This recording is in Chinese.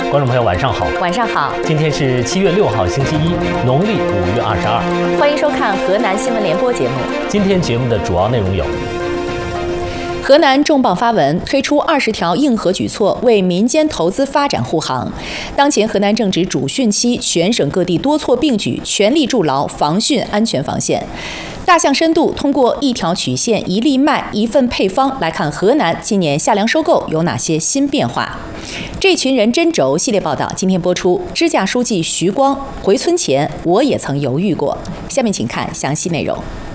观众朋友，晚上好。 晚上好。 今天是7月6号，星期一，农历5月22。 欢迎收看河南新闻联播节目。 今天节目的主要内容有： 河南重磅发文，推出20条硬核举措，为民间投资发展护航。当前河南正值主汛期，全省各地多措并举，全力筑牢防汛安全防线。大象深度通过一条曲线、一粒麦、一份配方来看河南今年夏粮收购有哪些新变化。这群人真轴系列报道今天播出。支架书记徐光回村前，我也曾犹豫过。下面请看详细内容。